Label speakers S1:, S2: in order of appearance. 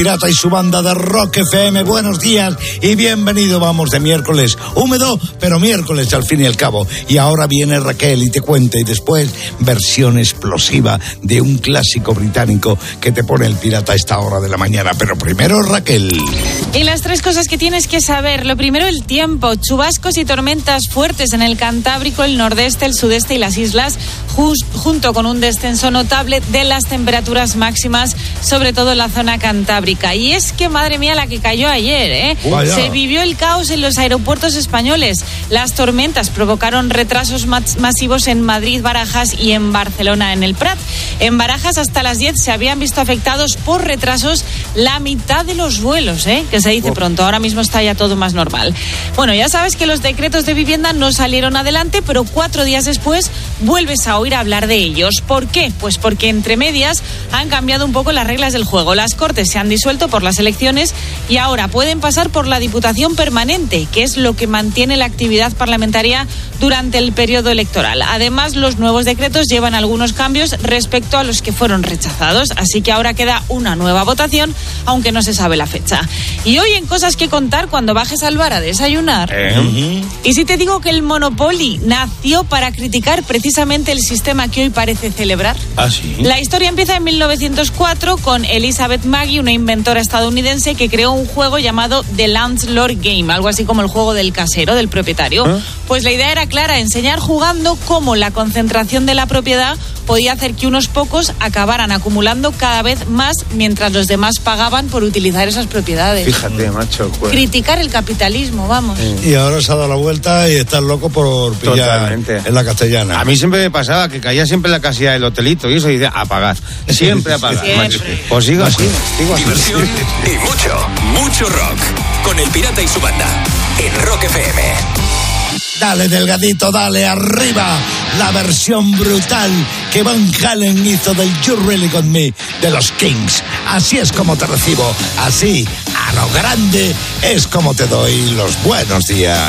S1: Pirata y su banda de Rock FM, buenos días y bienvenido. Vamos de miércoles, húmedo, pero miércoles al fin y al cabo. Y ahora viene Raquel y te cuenta, y después versión explosiva de un clásico británico que te pone el pirata a esta hora de la mañana. Pero primero, Raquel.
S2: Y las tres cosas que tienes que saber. Lo primero, el tiempo. Chubascos y tormentas fuertes en el Cantábrico, el nordeste, el sudeste y las islas, junto con un descenso notable de las temperaturas máximas, sobre todo en la zona cantábrica. Y es que, madre mía, la que cayó ayer, ¿eh? Se vivió el caos en los aeropuertos españoles. Las tormentas provocaron retrasos masivos en Madrid, Barajas y en Barcelona, en el Prat. En Barajas, hasta las 10 se habían visto afectados por retrasos la mitad de los vuelos, que se dice pronto. Ahora mismo está ya todo más normal. Bueno, ya sabes que los decretos de vivienda no salieron adelante, pero 4 días después vuelves a oír hablar de ellos. ¿Por qué? Pues porque entre medias han cambiado un poco las reglas del juego. Las Cortes se han disuelto por las elecciones y ahora pueden pasar por la Diputación Permanente, que es lo que mantiene la actividad parlamentaria durante el periodo electoral. Además, los nuevos decretos llevan algunos cambios respecto a los que fueron rechazados, así que ahora queda una nueva votación, aunque no se sabe la fecha. Y hoy en Cosas que Contar, cuando bajes al bar a desayunar, y si te digo que el Monopoly nació para criticar precisamente el sistema que hoy parece celebrar.
S1: ¿Ah, sí?
S2: La historia empieza en 1904 con Elizabeth Maggie, una inventora estadounidense que creó un juego llamado The Landlord Game, algo así como el juego del casero, del propietario. Pues la idea era clara, enseñar jugando cómo la concentración de la propiedad podía hacer que unos pocos acabaran acumulando cada vez más mientras los demás pagaban por utilizar esas propiedades.
S3: Fíjate, macho. Pues.
S2: Criticar el capitalismo, vamos.
S1: Y ahora se ha dado la vuelta y estás loco por pillar.
S3: Totalmente.
S1: En la Castellana.
S3: A mí siempre me pasaba que caía siempre en la casilla del hotelito y eso dice apagar. Siempre apagar.
S2: Siempre.
S3: Pues sigo así.
S4: Diversión y mucho rock. Con el Pirata y su banda. En Rock FM.
S1: Dale, delgadito, dale, arriba. La versión brutal que Van Halen hizo del You Really Got Me de los Kings. Así es como te recibo. Así, a lo grande, es como te doy los buenos días.